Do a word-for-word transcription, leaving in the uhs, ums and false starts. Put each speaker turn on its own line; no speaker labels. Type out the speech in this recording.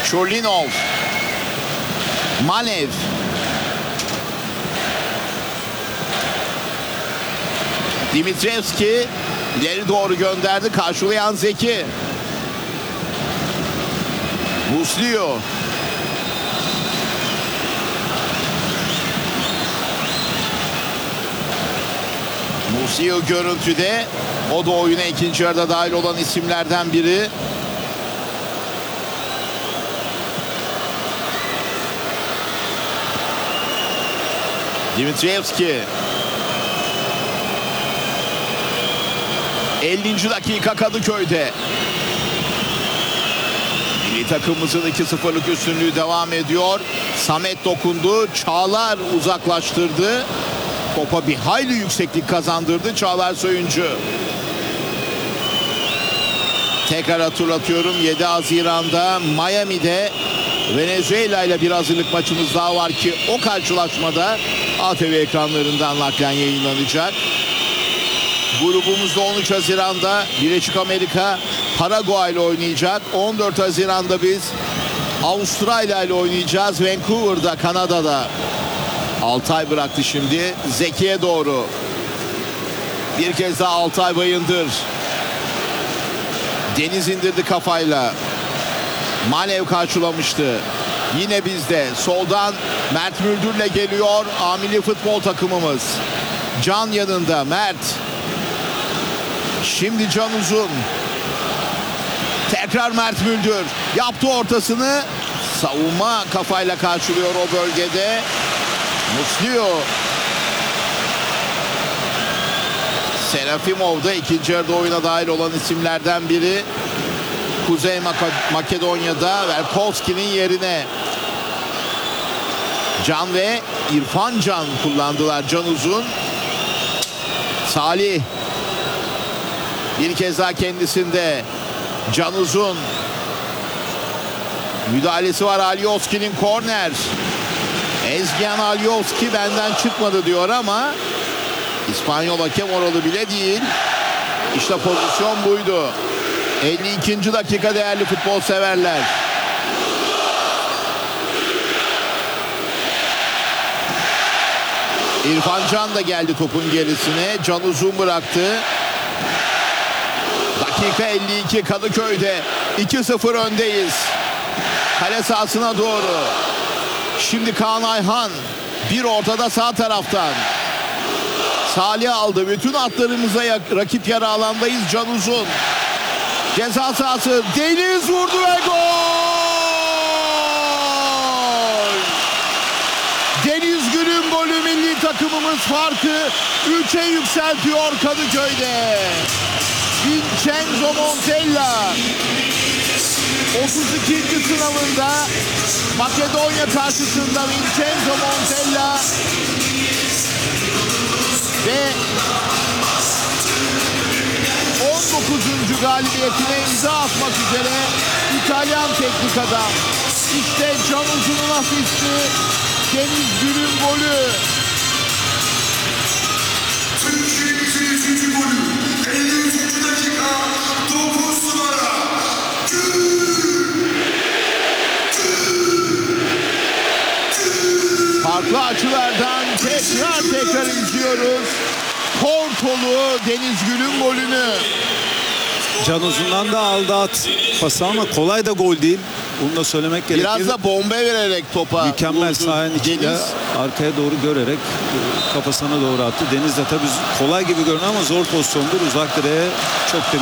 Şurlinov. Manev. Dimitrievski ileri doğru gönderdi. Karşılayan Zeki. Muslio. Muslio görüntüde. O da oyuna ikinci yarıda dahil olan isimlerden biri. Dimitrievski. ellinci dakika Kadıköy'de. Milli takımımızın iki sıfırlık üstünlüğü devam ediyor. Samet dokundu. Çağlar uzaklaştırdı. Topa bir hayli yükseklik kazandırdı Çağlar Söyüncü. Tekrar hatırlatıyorum, yedi Haziran'da Miami'de Venezuela ile bir hazırlık maçımız daha var ki o karşılaşmada A T V ekranlarından naklen yayınlanacak. Grubumuzda on üç Haziran'da Birleşik Amerika Paraguay ile oynayacak. on dört Haziran'da biz Avustralya ile oynayacağız. Vancouver'da, Kanada'da. Altay bıraktı şimdi. Zeki'ye doğru. Bir kez daha Altay Bayındır. Deniz indirdi kafayla. Manev karşılamıştı. Yine bizde. Soldan Mert Müldür'le geliyor A Milli Futbol takımımız. Can yanında. Mert. Şimdi Can Uzun. Tekrar Mert Müldür. Yaptı ortasını. Savunma kafayla karşılıyor o bölgede. Muslio. Serafimov da ikinci yarıda oyuna dahil olan isimlerden biri. Kuzey Makedonya'da Verkovski'nin yerine Can ve İrfan Can kullandılar. Can Uzun. Salih. Bir kez daha kendisinde. Can Uzun. Müdahalesi var Alioski'nin, korner. Ezgian Alioski benden çıkmadı diyor ama İspanyol hakem oralı bile değil. İşte pozisyon buydu. elli ikinci dakika değerli futbol severler. İrfan Can da geldi topun gerisine. Can Uzun bıraktı. Dakika elli iki Kadıköy'de. iki sıfır öndeyiz. Kale sahasına doğru. Şimdi Kaan Ayhan. Bir ortada sağ taraftan. Salih aldı. Bütün atlarımıza rakip yarı alandayız. Can Uzun. Ceza sahası. Deniz vurdu ve gol! Deniz Gül'ün golü, milli takımımız farkı üçe yükseltiyor Kadıköy'de. Vincenzo Montella otuz ikinci sınavında Makedonya karşısında Vincenzo Montella ve on dokuzuncu galibiyetine imza atmak üzere İtalyan teknik adam. İşte Can Uzun'un asisti, Deniz Gül'ün golü.
Türkiye'nin üçüncü golü. elli üçüncü dakika. dokuz numara.
Farklı açılardan tekrar tekrar izliyoruz. Portolu Deniz Gül'ün golünü.
Can Uzun'dan da aldı at pası ama kolay da gol değil. Bunu da söylemek gerekir.
Biraz da bomba vererek topa
mükemmel
vurdu
sahanın içinde
Deniz.
arkaya doğru görerek kafasına doğru attı. Deniz de tabii kolay gibi görünüyor ama zor pozisyondur. Uzak direğe çok temiz.